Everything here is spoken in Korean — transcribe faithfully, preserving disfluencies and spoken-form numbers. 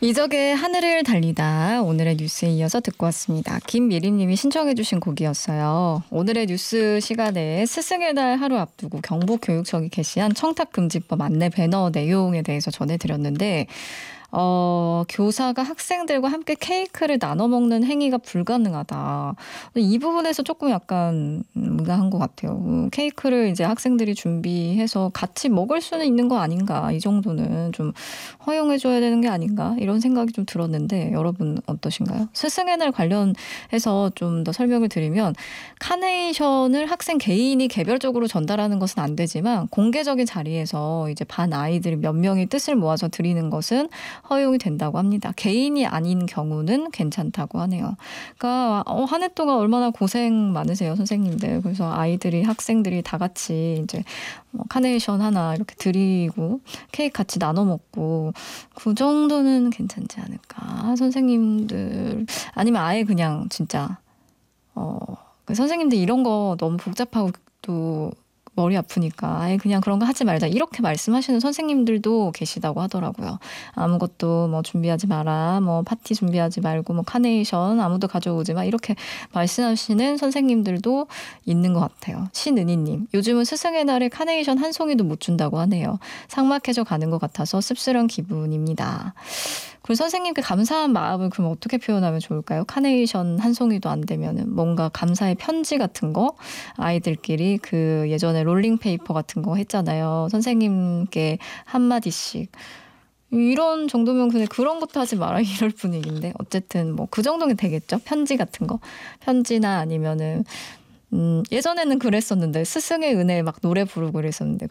이적의 하늘을 달리다 오늘의 뉴스에 이어서 듣고 왔습니다. 김미림님이 신청해 주신 곡이었어요. 오늘의 뉴스 시간에 스승의 날 하루 앞두고 경북교육청이 게시한 청탁금지법 안내 배너 내용에 대해서 전해드렸는데 어, 교사가 학생들과 함께 케이크를 나눠 먹는 행위가 불가능하다. 이 부분에서 조금 약간 무난한 것 같아요. 음, 케이크를 이제 학생들이 준비해서 같이 먹을 수는 있는 거 아닌가. 이 정도는 좀 허용해줘야 되는 게 아닌가. 이런 생각이 좀 들었는데 여러분 어떠신가요? 스승의 날 관련해서 좀 더 설명을 드리면 카네이션을 학생 개인이 개별적으로 전달하는 것은 안 되지만 공개적인 자리에서 이제 반 아이들이 몇 명이 뜻을 모아서 드리는 것은 허용이 된다고 합니다. 개인이 아닌 경우는 괜찮다고 하네요. 그러니까 어, 한 해 동안 얼마나 고생 많으세요, 선생님들. 그래서 아이들이 학생들이 다 같이 이제 뭐 카네이션 하나 이렇게 드리고 케이크 같이 나눠 먹고 그 정도는 괜찮지 않을까. 선생님들 아니면 아예 그냥 진짜 어, 그 선생님들 이런 거 너무 복잡하고 또 머리 아프니까 아예 그냥 그런 거 하지 말자 이렇게 말씀하시는 선생님들도 계시다고 하더라고요. 아무것도 뭐 준비하지 마라, 뭐 파티 준비하지 말고 뭐 카네이션 아무도 가져오지 마 이렇게 말씀하시는 선생님들도 있는 것 같아요. 신은희님, 요즘은 스승의 날에 카네이션 한 송이도 못 준다고 하네요. 삭막해져 가는 것 같아서 씁쓸한 기분입니다. 그리고 선생님께 감사한 마음을 그럼 어떻게 표현하면 좋을까요? 카네이션 한 송이도 안 되면은 뭔가 감사의 편지 같은 거 아이들끼리 그 예전에 롤링페이퍼 같은 거 했잖아요. 선생님께 한마디씩. 이런 정도면 그냥 그런 것도 하지 마라 이럴 분위기인데 어쨌든 뭐 그 정도는 되겠죠. 편지 같은 거. 편지나 아니면은 음, 예전에는 그랬었는데 스승의 은혜 막 노래 부르고 그랬었는데